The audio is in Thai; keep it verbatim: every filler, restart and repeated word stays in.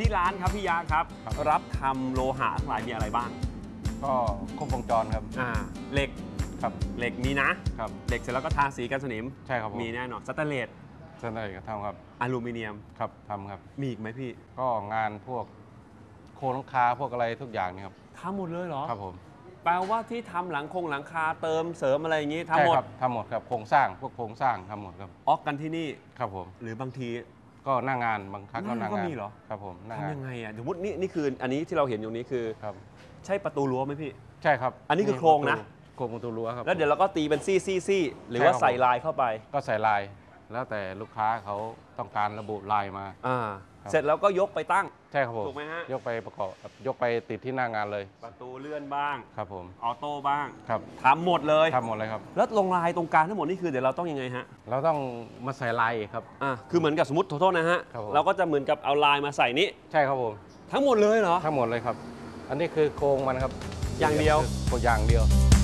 ที่ร้านครับพี่ยะครับรับทำโลหะทั้งหลายมีอะไรบ้างก็ครบวงจรครับอ่าเหล็กครับเหล็กมีนะครับเหล็กเสร็จแล้วก็ทาสีกันสนิมใช่ครับมีแน่นอนสแตนเลสสแตนเลสก็ทำครับอลูมิเนียมครับทำครับมีอีกไหมพี่ก็งานพวกโครงหลังคาพวกอะไรทุกอย่างนี่ครับทำหมดเลยเหรอครับผมแปลว่าที่ทำหลังคงหลังคาเติมเสริมอะไรอย่างนี้ทำหมดทำหมดครับโครงสร้างพวกโครงสร้างทำหมดครับออกกันที่นี่ครับผมหรือบางทีก็หน้างานบางครั้งก็หน้างานก็มีเหรอครับผมทำยังไงอ่ะสมมตินี่นี่คืออันนี้ที่เราเห็นอยู่นี้คือครับใช่ประตูรั้วไหมพี่ใช่ครับอันนี้คือโครงนะโครงประตูรั้วครับแล้วเดี๋ยวเราก็ตีเป็นซี่ซี่ซี่หรือว่าใส่ลายเข้าไปก็ใส่ลายแล้วแต่ลูกค้าเขาต้องการระบุลายมาอ่าเสร็จแล้วก็ยกไปตั้งใช่ครับผมถูกไหมฮะยกไปประกอบยกไปติดที่หน้างานเลยประตูเลื่อนบ้างครับผมออโต้บ้างครับทำหมดเลยทำหมดเลยครับแล้วลงลายตรงกลางทั้งหมดนี่คือเดี๋ยวเราต้องยังไงฮะเราต้องมาใส่ลายครับอ่าคือเหมือนกับสมมติโทษนะฮะเราก็จะเหมือนกับเอาลายมาใส่นี้ใช่ครับผมทั้งหมดเลยเหรอทั้งหมดเลยครับอันนี้คือโครงมันครับอย่างเดียวอย่างเดียว